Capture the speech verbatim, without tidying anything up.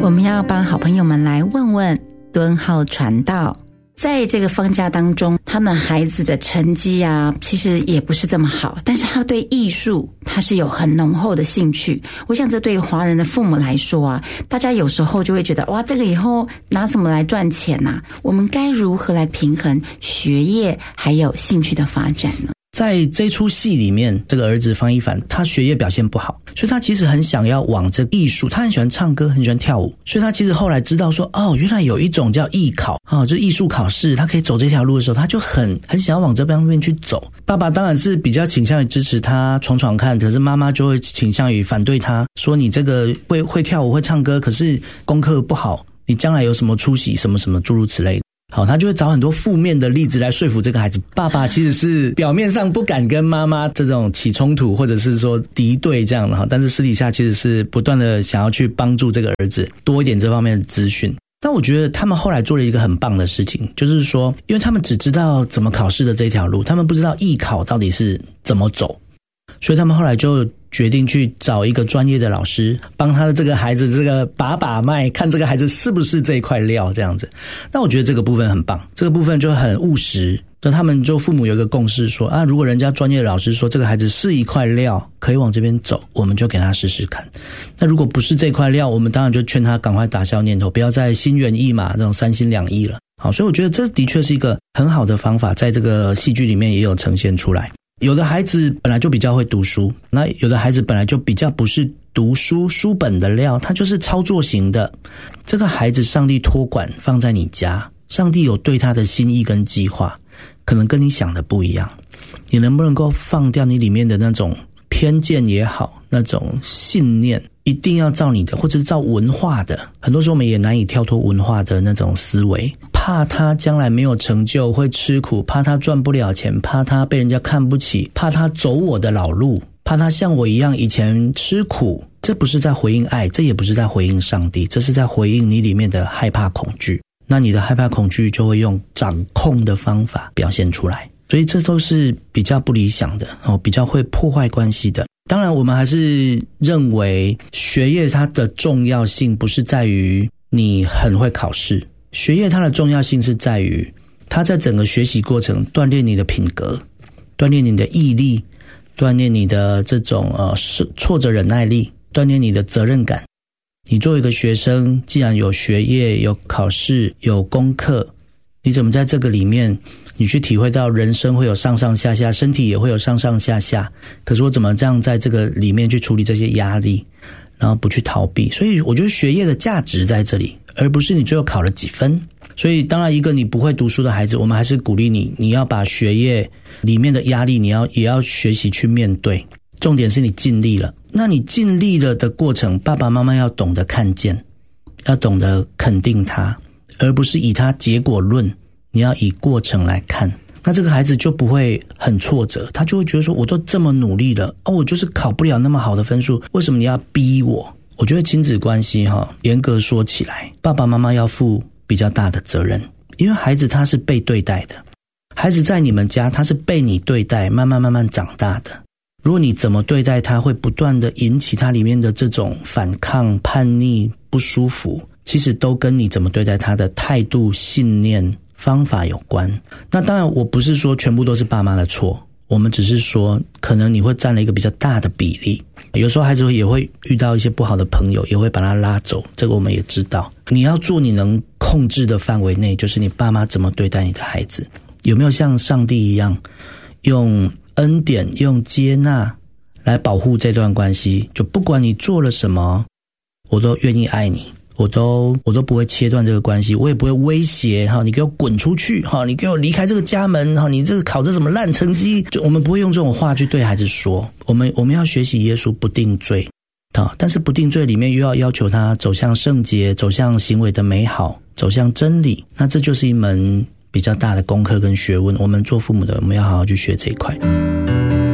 我们要帮好朋友们来问问敦浩传道，在这个放假当中，他们孩子的成绩啊，其实也不是这么好，但是他对艺术他是有很浓厚的兴趣。我想这对于华人的父母来说啊，大家有时候就会觉得哇，这个以后拿什么来赚钱啊？我们该如何来平衡学业还有兴趣的发展呢？ 在这出戏里面，这个儿子方一凡他学业表现不好，所以他其实很想要往这艺术，他很喜欢唱歌，很喜欢跳舞，所以他其实后来知道说，哦，原来有一种叫艺考啊、哦，就是艺术考试，他可以走这条路的时候，他就很很想要往这方面去走。爸爸当然是比较倾向于支持他闯闯看，可是妈妈就会倾向于反对他，说你这个会会跳舞会唱歌，可是功课不好，你将来有什么出息什么什么诸如此类的。好，他就会找很多负面的例子来说服这个孩子。爸爸其实是表面上不敢跟妈妈这种起冲突，或者是说敌对这样的，但是私底下其实是不断的想要去帮助这个儿子多一点这方面的资讯。但我觉得他们后来做了一个很棒的事情，就是说，因为他们只知道怎么考试的这条路，他们不知道艺考到底是怎么走，所以他们后来就决定去找一个专业的老师，帮他的这个孩子这个把把脉，看这个孩子是不是这一块料这样子。那我觉得这个部分很棒，这个部分就很务实，就他们就父母有一个共识说啊，如果人家专业的老师说这个孩子是一块料，可以往这边走，我们就给他试试看。那如果不是这块料，我们当然就劝他赶快打消念头，不要再心猿意马这种三心两意了。好，所以我觉得这的确是一个很好的方法，在这个戏剧里面也有呈现出来。有的孩子本来就比较会读书，那有的孩子本来就比较不是读书书本的料，他就是操作型的。这个孩子上帝托管放在你家，上帝有对他的心意跟计划，可能跟你想的不一样。你能不能够放掉你里面的那种偏见也好，那种信念，一定要照你的，或者是照文化的。很多时候我们也难以跳脱文化的那种思维，怕他将来没有成就会吃苦，怕他赚不了钱，怕他被人家看不起，怕他走我的老路，怕他像我一样以前吃苦。这不是在回应爱，这也不是在回应上帝，这是在回应你里面的害怕恐惧。那你的害怕恐惧就会用掌控的方法表现出来，所以这都是比较不理想的，比较会破坏关系的。当然我们还是认为学业它的重要性不是在于你很会考试，学业它的重要性是在于它在整个学习过程锻炼你的品格，锻炼你的毅力，锻炼你的这种呃挫折忍耐力，锻炼你的责任感。你作为一个学生，既然有学业有考试有功课，你怎么在这个里面你去体会到人生会有上上下下，身体也会有上上下下，可是我怎么这样在这个里面去处理这些压力，然后不去逃避。所以我觉得学业的价值在这里，而不是你最后考了几分。所以当然一个你不会读书的孩子，我们还是鼓励你，你要把学业里面的压力你要也要学习去面对，重点是你尽力了。那你尽力了的过程，爸爸妈妈要懂得看见，要懂得肯定他，而不是以他结果论，你要以过程来看。那这个孩子就不会很挫折，他就会觉得说我都这么努力了，哦，我就是考不了那么好的分数，为什么你要逼我？我觉得亲子关系哈，严格说起来，爸爸妈妈要负比较大的责任，因为孩子他是被对待的，孩子在你们家他是被你对待，慢慢慢慢长大的。如果你怎么对待他，会不断的引起他里面的这种反抗、叛逆、不舒服，其实都跟你怎么对待他的态度、信念、方法有关。那当然我不是说全部都是爸妈的错，我们只是说可能你会占了一个比较大的比例。有时候孩子也会遇到一些不好的朋友，也会把他拉走，这个我们也知道。你要做你能控制的范围内，就是你爸妈怎么对待你的孩子，有没有像上帝一样用恩典用接纳来保护这段关系，就不管你做了什么，我都愿意爱你，我都我都不会切断这个关系，我也不会威胁哈，你给我滚出去哈，你给我离开这个家门哈，你这个考这什么烂成绩，就我们不会用这种话去对孩子说。我们我们要学习耶稣不定罪啊，但是不定罪里面又要要求他走向圣洁，走向行为的美好，走向真理。那这就是一门比较大的功课跟学问，我们做父母的我们要好好去学这一块。